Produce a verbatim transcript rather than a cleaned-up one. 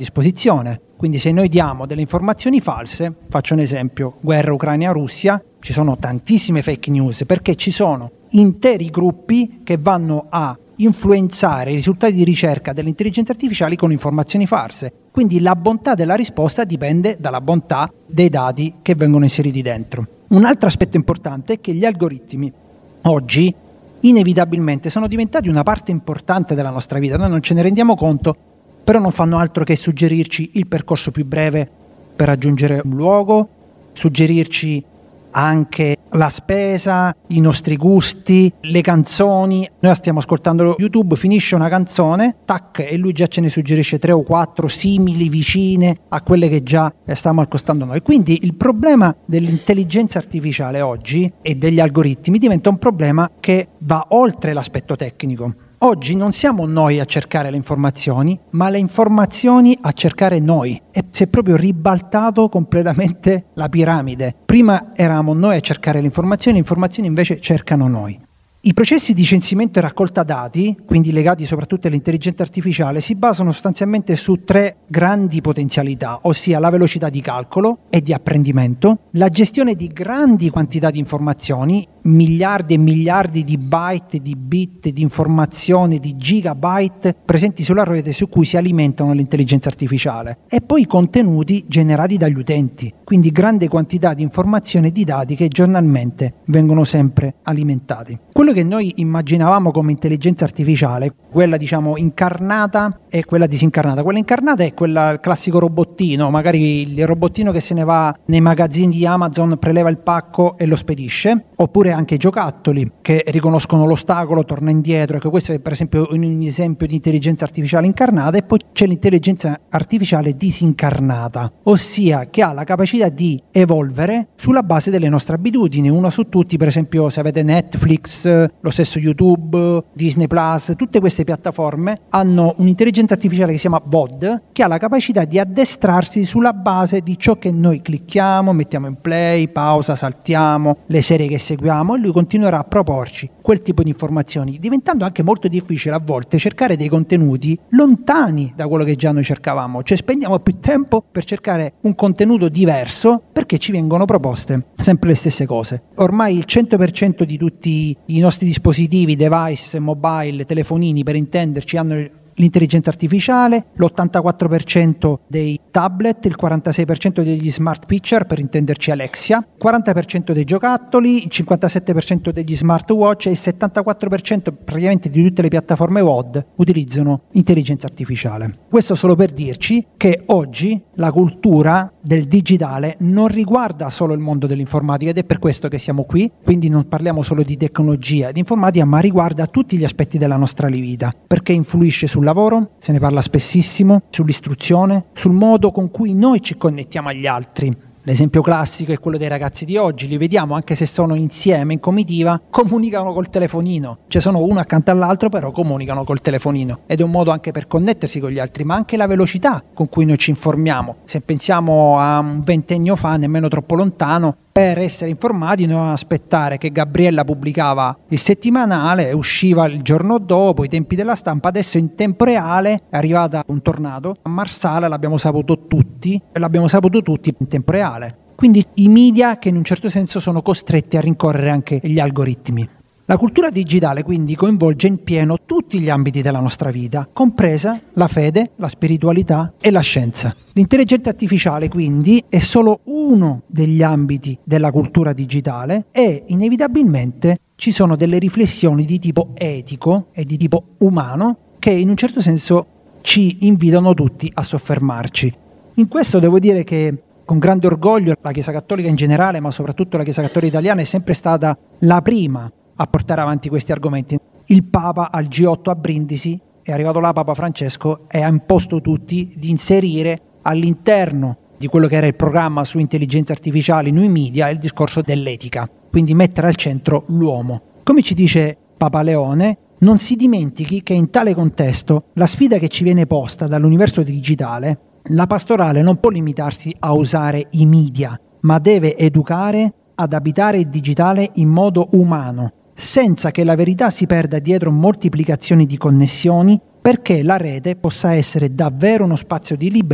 disposizione. Quindi se noi diamo delle informazioni false, faccio un esempio, guerra Ucraina-Russia, ci sono tantissime fake news perché ci sono interi gruppi che vanno a influenzare i risultati di ricerca delle intelligenze artificiali con informazioni false. Quindi la bontà della risposta dipende dalla bontà dei dati che vengono inseriti dentro. Un altro aspetto importante è che gli algoritmi oggi inevitabilmente sono diventati una parte importante della nostra vita. Noi non ce ne rendiamo conto, però non fanno altro che suggerirci il percorso più breve per raggiungere un luogo, suggerirci anche la spesa, i nostri gusti, le canzoni. Noi stiamo ascoltando YouTube, finisce una canzone, tac, e lui già ce ne suggerisce tre o quattro simili, vicine a quelle che già stiamo accostando noi. Quindi il problema dell'intelligenza artificiale oggi e degli algoritmi diventa un problema che va oltre l'aspetto tecnico. Oggi non siamo noi a cercare le informazioni, ma le informazioni a cercare noi. E si è proprio ribaltato completamente la piramide. Prima eravamo noi a cercare le informazioni, le informazioni invece cercano noi. I processi di censimento e raccolta dati, quindi legati soprattutto all'intelligenza artificiale, si basano sostanzialmente su tre grandi potenzialità, ossia la velocità di calcolo e di apprendimento, la gestione di grandi quantità di informazioni, miliardi e miliardi di byte, di bit, di informazioni, di gigabyte presenti sulla rete su cui si alimentano l'intelligenza artificiale, e poi i contenuti generati dagli utenti, quindi grande quantità di informazioni e di dati che giornalmente vengono sempre alimentati. Quello che noi immaginavamo come intelligenza artificiale, quella diciamo incarnata e quella disincarnata. Quella incarnata è quella, il classico robottino, magari il robottino che se ne va nei magazzini di Amazon, preleva il pacco e lo spedisce, oppure anche i giocattoli che riconoscono l'ostacolo, torna indietro. Ecco, questo è per esempio un esempio di intelligenza artificiale incarnata. E poi c'è l'intelligenza artificiale disincarnata, ossia che ha la capacità di evolvere sulla base delle nostre abitudini. Uno su tutti, per esempio, se avete Netflix, lo stesso YouTube, Disney Plus, tutte queste piattaforme hanno un'intelligenza artificiale che si chiama V O D, che ha la capacità di addestrarsi sulla base di ciò che noi clicchiamo, mettiamo in play, pausa, saltiamo, le serie che seguiamo, e lui continuerà a proporci quel tipo di informazioni, diventando anche molto difficile a volte cercare dei contenuti lontani da quello che già noi cercavamo, cioè spendiamo più tempo per cercare un contenuto diverso perché ci vengono proposte sempre le stesse cose. Ormai il cento per cento di tutti i nostri dispositivi, device, mobile, telefonini per intenderci, hanno l'intelligenza artificiale, l'ottantaquattro per cento dei tablet, il quarantasei per cento degli smart pitcher, per intenderci Alexia, il quaranta per cento dei giocattoli, il cinquantasette per cento degli smartwatch e il settantaquattro per cento praticamente di tutte le piattaforme V O D utilizzano intelligenza artificiale. Questo solo per dirci che oggi la cultura del digitale non riguarda solo il mondo dell'informatica, ed è per questo che siamo qui, quindi non parliamo solo di tecnologia e di informatica, ma riguarda tutti gli aspetti della nostra vita, perché influisce sul lavoro, se ne parla spessissimo, sull'istruzione, sul modo con cui noi ci connettiamo agli altri. L'esempio classico è quello dei ragazzi di oggi, li vediamo anche se sono insieme in comitiva, comunicano col telefonino, cioè sono uno accanto all'altro però comunicano col telefonino, ed è un modo anche per connettersi con gli altri, ma anche la velocità con cui noi ci informiamo. Se pensiamo a un ventennio fa, nemmeno troppo lontano, per essere informati noi dovevamo aspettare che Gabriella pubblicava il settimanale, usciva il giorno dopo, i tempi della stampa. Adesso in tempo reale è arrivata un tornado a Marsala, l'abbiamo saputo tutti, e l'abbiamo saputo tutti in tempo reale. Quindi i media che in un certo senso sono costretti a rincorrere anche gli algoritmi. La cultura digitale quindi coinvolge in pieno tutti gli ambiti della nostra vita, compresa la fede, la spiritualità e la scienza. L'intelligenza artificiale quindi è solo uno degli ambiti della cultura digitale, e inevitabilmente ci sono delle riflessioni di tipo etico e di tipo umano che in un certo senso ci invitano tutti a soffermarci. In questo devo dire che con grande orgoglio la Chiesa Cattolica in generale, ma soprattutto la Chiesa Cattolica italiana, è sempre stata la prima a portare avanti questi argomenti. Il Papa al G otto a Brindisi è arrivato là Papa Francesco e ha imposto tutti di inserire all'interno di quello che era il programma su intelligenza artificiale, noi media, il discorso dell'etica, quindi mettere al centro l'uomo. Come ci dice Papa Leone, non si dimentichi che in tale contesto la sfida che ci viene posta dall'universo digitale, la pastorale non può limitarsi a usare i media, ma deve educare ad abitare il digitale in modo umano, senza che la verità si perda dietro moltiplicazioni di connessioni, perché la rete possa essere davvero uno spazio di libero